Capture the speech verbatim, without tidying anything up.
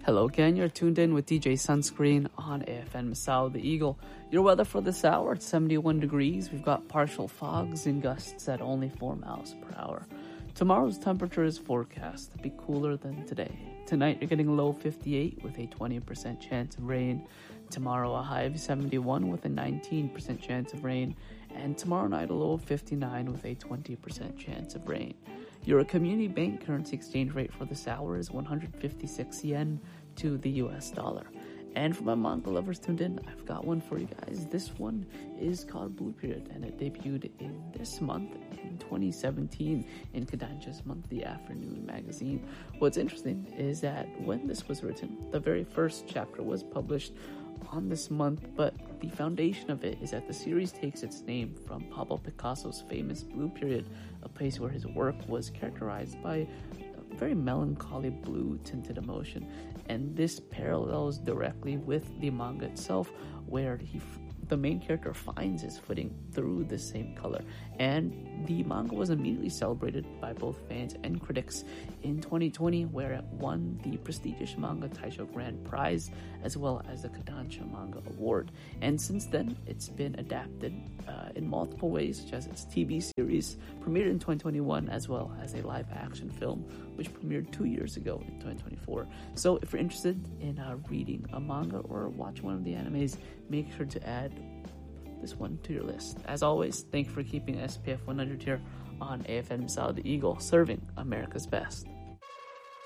Hello again, you're tuned in with D J Sunscreen on A F M Masao the Eagle. Your weather for this hour, it's seventy-one degrees. We've got partial fogs and gusts at only four miles per hour. Tomorrow's temperature is forecast to be cooler than today. Tonight you're getting a low fifty-eight with a twenty percent chance of rain. Tomorrow a high of seventy-one with a nineteen percent chance of rain. And tomorrow night a low of fifty-nine with a twenty percent chance of rain. Your community bank currency exchange rate for this hour is one hundred fifty-six yen to the U S dollar. And for my manga lovers tuned in, I've got one for you guys. This one is called Blue Period, and it debuted in this month in twenty seventeen in Kodansha's monthly afternoon magazine. What's interesting is that when this was written, the very first chapter was published on this month, but the foundation of it is that the series takes its name from Pablo Picasso's famous Blue Period, a place where his work was characterized by a very melancholy blue tinted emotion, and this parallels directly with the manga itself, where he the main character finds his footing through the same color. And the manga was immediately celebrated by both fans and critics in twenty twenty, where it won the prestigious Manga Taisho Grand Prize as well as the Kodansha Manga Award. And since then, it's been adapted uh, in multiple ways, such as its T V series premiered in twenty twenty-one, as well as a live-action film which premiered two years ago in twenty twenty-four. So if you're interested in uh, reading a manga or watching one of the animes, make sure to add this one to your list. As always, thank you for keeping S P F one hundred here on A F M Masao the Eagle, serving America's best.